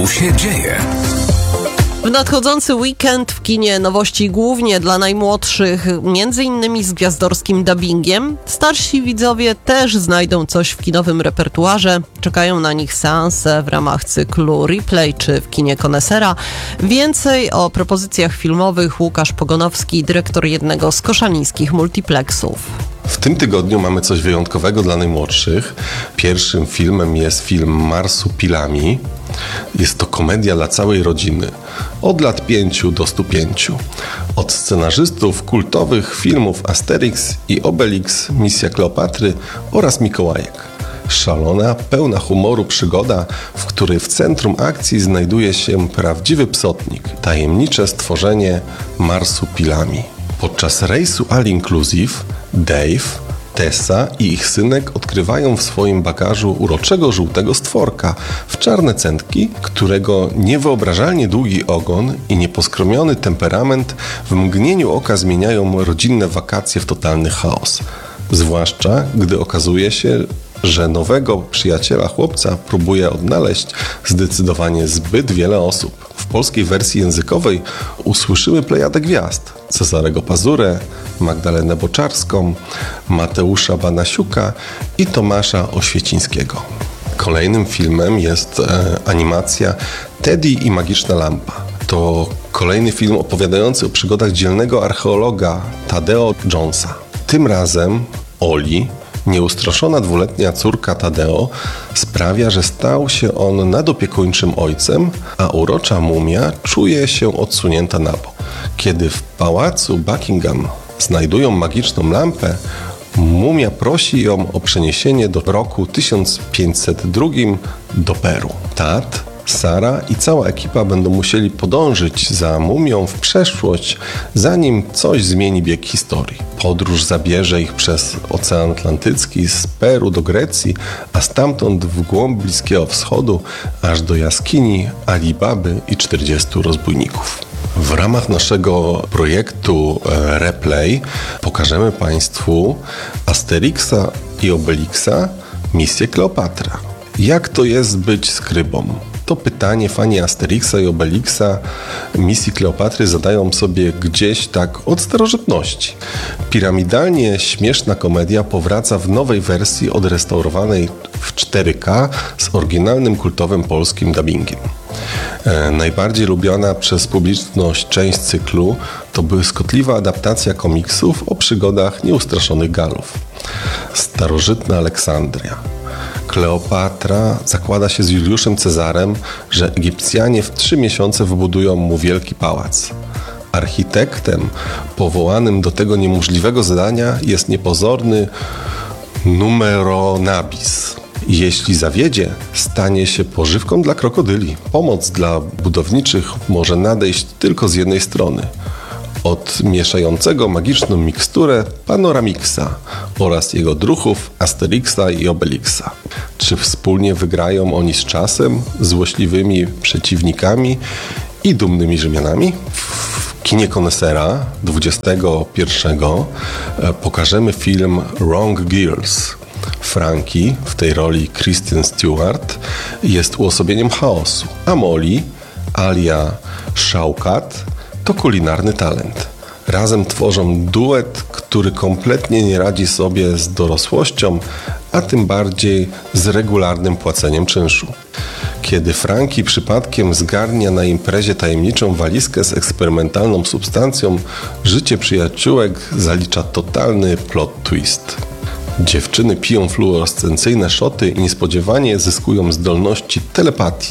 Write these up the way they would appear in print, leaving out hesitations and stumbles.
Tu się dzieje. W nadchodzący weekend w kinie nowości głównie dla najmłodszych, m.in. z gwiazdorskim dubbingiem. Starsi widzowie też znajdą coś w kinowym repertuarze. Czekają na nich seanse w ramach cyklu Replay czy w kinie Konesera. Więcej o propozycjach filmowych Łukasz Pogonowski, dyrektor jednego z koszalińskich multiplexów. W tym tygodniu mamy coś wyjątkowego dla najmłodszych. Pierwszym filmem jest film Marsupilami. Jest to komedia dla całej rodziny, od lat 5 do 105. Od scenarzystów kultowych filmów Asterix i Obelix, Misja Kleopatry oraz Mikołajek. Szalona, pełna humoru przygoda, w której w centrum akcji znajduje się prawdziwy psotnik, tajemnicze stworzenie Marsupilami. Podczas rejsu All Inclusive Dave, Tessa i ich synek odkrywają w swoim bagażu uroczego żółtego stworka w czarne cętki, którego niewyobrażalnie długi ogon i nieposkromiony temperament w mgnieniu oka zmieniają rodzinne wakacje w totalny chaos. Zwłaszcza, gdy okazuje się, że nowego przyjaciela chłopca próbuje odnaleźć zdecydowanie zbyt wiele osób. W polskiej wersji językowej usłyszymy plejadę gwiazd: Cezarego Pazurę, Magdalenę Boczarską, Mateusza Banasiuka i Tomasza Oświecińskiego. Kolejnym filmem jest animacja Teddy i magiczna lampa. To kolejny film opowiadający o przygodach dzielnego archeologa Tadeo Jonesa. Tym razem Oli, nieustraszona dwuletnia córka Tadeo, sprawia, że stał się on nadopiekuńczym ojcem, a urocza mumia czuje się odsunięta na bok. Kiedy w pałacu Buckingham znajdują magiczną lampę, mumia prosi ją o przeniesienie do roku 1502 do Peru. Tat, Sara i cała ekipa będą musieli podążyć za mumią w przeszłość, zanim coś zmieni bieg historii. Podróż zabierze ich przez Ocean Atlantycki, z Peru do Grecji, a stamtąd w głąb Bliskiego Wschodu, aż do jaskini Alibaby i 40 rozbójników. W ramach naszego projektu Replay pokażemy Państwu Asterixa i Obelixa, Misję Kleopatra. Jak to jest być skrybą? To pytanie fani Asterixa i Obelixa Misji Kleopatry zadają sobie gdzieś tak od starożytności. Piramidalnie śmieszna komedia powraca w nowej wersji odrestaurowanej w 4K z oryginalnym kultowym polskim dubbingiem. Najbardziej lubiana przez publiczność część cyklu to błyskotliwa adaptacja komiksów o przygodach nieustraszonych Galów. Starożytna Aleksandria. Kleopatra zakłada się z Juliuszem Cezarem, że Egipcjanie w 3 miesiące wybudują mu wielki pałac. Architektem powołanym do tego niemożliwego zadania jest niepozorny Numeronabis. Jeśli zawiedzie, stanie się pożywką dla krokodyli. Pomoc dla budowniczych może nadejść tylko z jednej strony: od mieszającego magiczną miksturę Panoramixa oraz jego druchów Asterixa i Obelixa. Czy wspólnie wygrają oni z czasem, złośliwymi przeciwnikami i dumnymi Rzymianami? W kinie Konesera 21 pokażemy film Wrong Girls. Frankie, w tej roli Kristen Stewart, jest uosobieniem chaosu, a Molly, alia Shaukat, to kulinarny talent. Razem tworzą duet, który kompletnie nie radzi sobie z dorosłością, a tym bardziej z regularnym płaceniem czynszu. Kiedy Frankie przypadkiem zgarnia na imprezie tajemniczą walizkę z eksperymentalną substancją, życie przyjaciółek zalicza totalny plot twist. Dziewczyny piją fluorescencyjne szoty i niespodziewanie zyskują zdolności telepatii.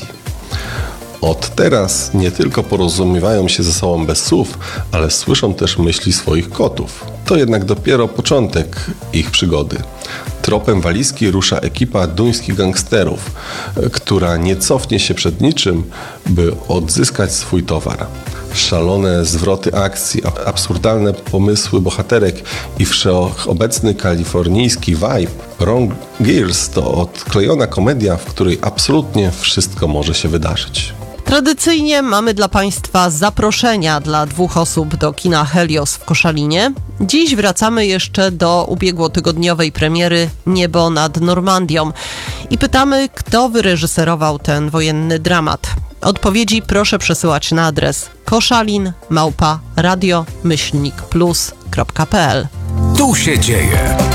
Od teraz nie tylko porozumiewają się ze sobą bez słów, ale słyszą też myśli swoich kotów. To jednak dopiero początek ich przygody. Tropem walizki rusza ekipa duńskich gangsterów, która nie cofnie się przed niczym, by odzyskać swój towar. Szalone zwroty akcji, absurdalne pomysły bohaterek i wszechobecny kalifornijski vibe. Wrong Girls to odklejona komedia, w której absolutnie wszystko może się wydarzyć. Tradycyjnie mamy dla Państwa zaproszenia dla 2 osób do kina Helios w Koszalinie. Dziś wracamy jeszcze do ubiegłotygodniowej premiery Niebo nad Normandią i pytamy, kto wyreżyserował ten wojenny dramat. Odpowiedzi proszę przesyłać na adres koszalin@radio-plus.pl. Tu się dzieje.